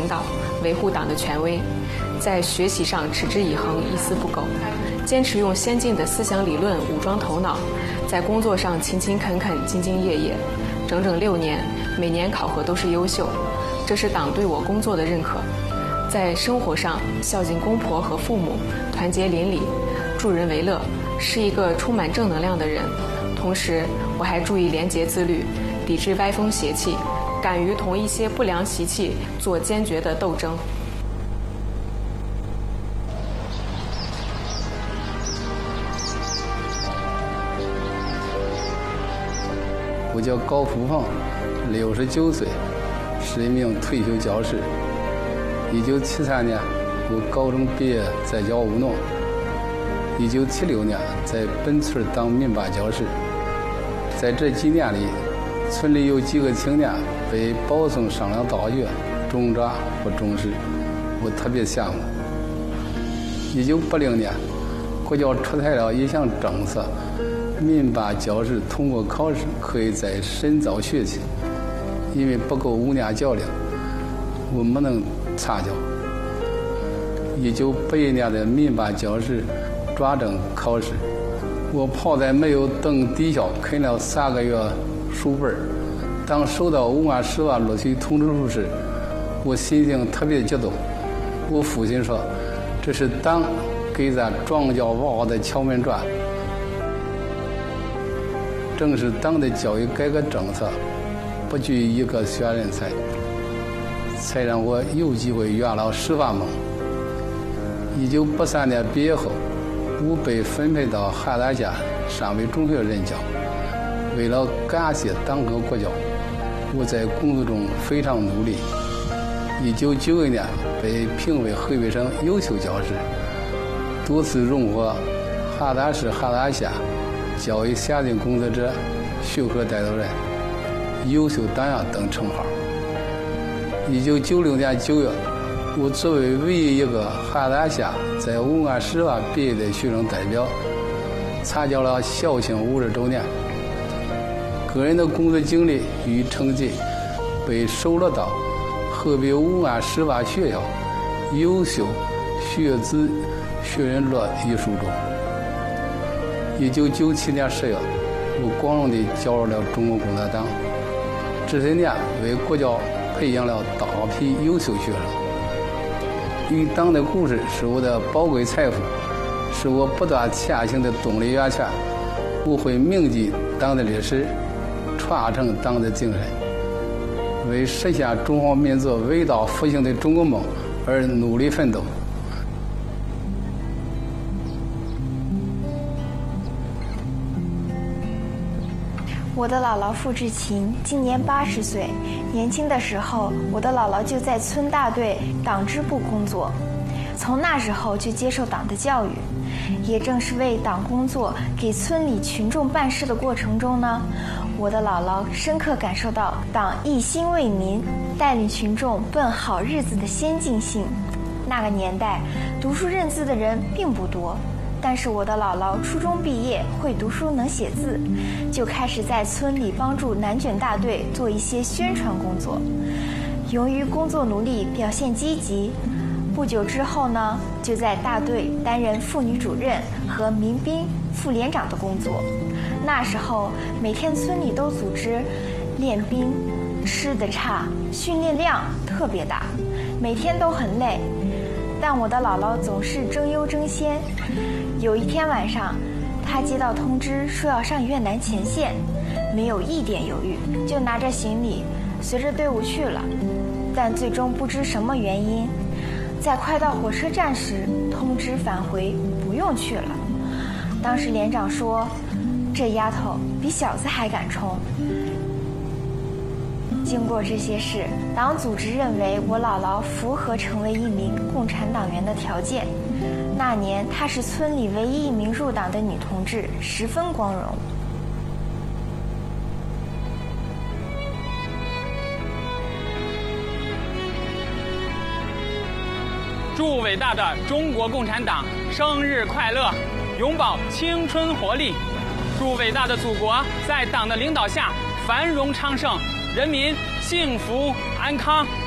领导，维护党的权威，在学习上持之以恒，一丝不苟，坚持用先进的思想理论武装头脑，在工作上勤勤恳恳、兢兢业业，整整6年，每年考核都是优秀，这是党对我工作的认可。在生活上孝敬公婆和父母，团结邻里，助人为乐，是一个充满正能量的人。同时，我还注意廉洁自律，抵制歪风邪气，敢于同一些不良习气做坚决的斗争。 我叫高福凤，69岁，是一名退休教师。1973年，我高中毕业在校务农。1976年，在本村当民办教师。在这几年里，村里有几个青年被保送上了大学，中专或中师，我特别羡慕。1980年，国家出台了一项政策，民办教师通过考试可以再深造学习。因为不够5年教龄，我没能参教。1981年的民办教师转正考试，我泡在没有灯底下啃了3个月书本。当收到5万10万录取通知书时，我心情特别激动。我父亲说，这是党给咱庄稼挖的敲门砖。正是党的教育改革政策，不拘一个选人才，才让我有机会圆了师范梦。1983年毕业后，我被分配到邯郸县上北中学任教。为了感谢党和国家，我在工作中非常努力。1991年被评为河北省优秀教师，多次荣获邯郸市邯郸县教育先进工作者、学科带头人、优秀党员等称号。1996年9月，我作为唯一一个邯郸县在5万10万毕业的学生代表，参加了校庆50周年。个人的工作经历与成绩被收录到河北5万10万学校优秀学子学人录一书中。1997年10月，我光荣地加入了中国共产党。这些年为国家培养了大批优秀学生。与党的故事是我的宝贵财富，是我不断前行的动力源泉。我会铭记党的历史，传承党的精神，为实现中华民族伟大复兴的中国梦而努力奋斗。 我的姥姥傅志勤今年80岁，年轻的时候，我的姥姥就在村大队党支部工作，从那时候就接受党的教育。也正是为党工作、给村里群众办事的过程中呢，我的姥姥深刻感受到党一心为民、带领群众奔好日子的先进性。那个年代，读书认字的人并不多。但是我的姥姥初中毕业，会读书能写字，就开始在村里帮助南卷大队做一些宣传工作。由于工作努力，表现积极，不久之后呢，就在大队担任妇女主任和民兵副连长的工作。那时候每天村里都组织练兵，吃的差，训练量特别大，每天都很累。但我的姥姥总是争优争先。有一天晚上，她接到通知说要上越南前线，没有一点犹豫，就拿着行李随着队伍去了。但最终不知什么原因，在快到火车站时，通知返回不用去了。当时连长说，这丫头比小子还敢冲。经过这些事，党组织认为我姥姥符合成为一名共产党员的条件。那年她是村里唯一一名入党的女同志，十分光荣。 祝伟大的中国共产党生日快乐，永葆青春活力！祝伟大的祖国在党的领导下繁荣昌盛，人民幸福安康！